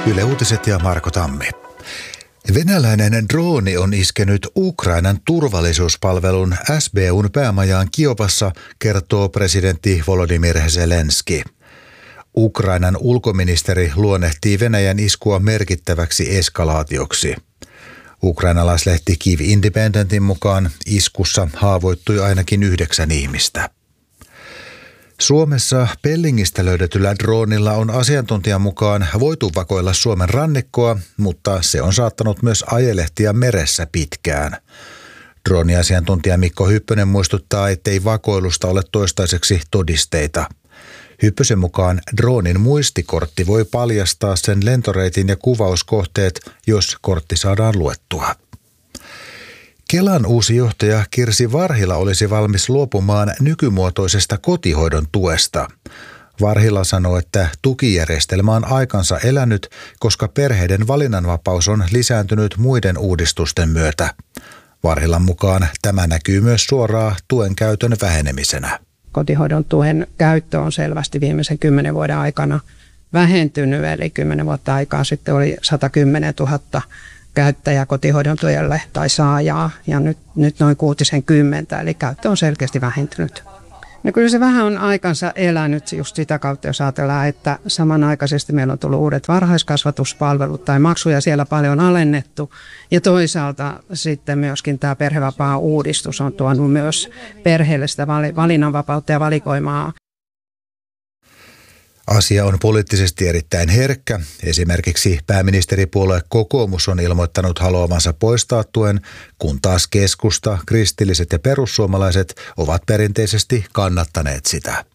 Yle Uutiset ja Marko Tammi. Venäläinen drooni on iskenyt Ukrainan turvallisuuspalvelun SBUn päämajaan Kiovassa, kertoo presidentti Volodymyr Zelenskyi. Ukrainan ulkoministeri luonnehtii Venäjän iskua merkittäväksi eskalaatioksi. Ukrainalaislehti Kyiv Independentin mukaan iskussa haavoittui ainakin 9 ihmistä. Suomessa Pellingistä löydetyllä droonilla on asiantuntijan mukaan voitu vakoilla Suomen rannikkoa, mutta se on saattanut myös ajelehtia meressä pitkään. Drooniasiantuntija Mikko Hyppönen muistuttaa, ettei vakoilusta ole toistaiseksi todisteita. Hyppösen mukaan droonin muistikortti voi paljastaa sen lentoreitin ja kuvauskohteet, jos kortti saadaan luettua. Kelan uusi johtaja Kirsi Varhila olisi valmis luopumaan nykymuotoisesta kotihoidon tuesta. Varhila sanoo, että tukijärjestelmä on aikansa elänyt, koska perheiden valinnanvapaus on lisääntynyt muiden uudistusten myötä. Varhilan mukaan tämä näkyy myös suoraan tuen käytön vähenemisenä. Kotihoidon tuen käyttö on selvästi viimeisen 10 vuoden aikana vähentynyt, eli 10 vuotta aikaa sitten oli 110 000 käyttäjää kotihoidon tuelle tai saajaa, ja nyt noin 60, eli käyttö on selkeästi vähentynyt. No kyllä se vähän on aikansa elänyt just sitä kautta, jos ajatellaan, että samanaikaisesti meillä on tullut uudet varhaiskasvatuspalvelut tai maksuja siellä paljon alennettu, ja toisaalta sitten myöskin tämä perhevapaa-uudistus on tuonut myös perheelle sitä valinnanvapautta ja valikoimaa. Asia on poliittisesti erittäin herkkä. Esimerkiksi pääministeripuolue Kokoomus on ilmoittanut haluavansa poistaa tuen, kun taas keskusta, kristilliset ja perussuomalaiset ovat perinteisesti kannattaneet sitä.